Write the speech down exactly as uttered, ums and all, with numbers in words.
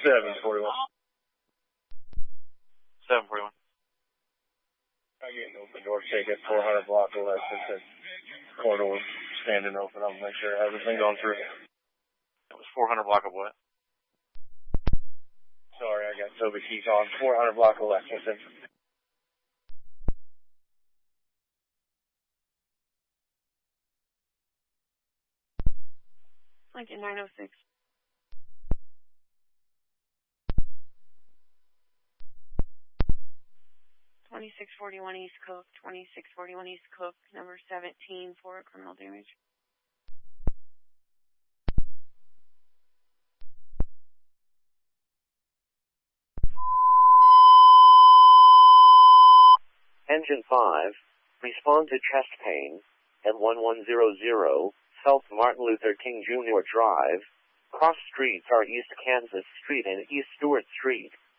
seven forty-one. seven forty-one. I get an open door ticket, four hundred block of Lexington. Corridor standing open. I'll make sure everything gone through. It was four hundred block of what? Sorry, I got Toby Keith on. four hundred block of Lexington. Lincoln nine oh six. twenty-six forty-one East Cook, twenty-six forty-one East Cook, number seventeen for criminal damage. Engine five, respond to chest pain at one one zero zero South Martin Luther King Junior Drive. Cross streets are East Kansas Street and East Stewart Street.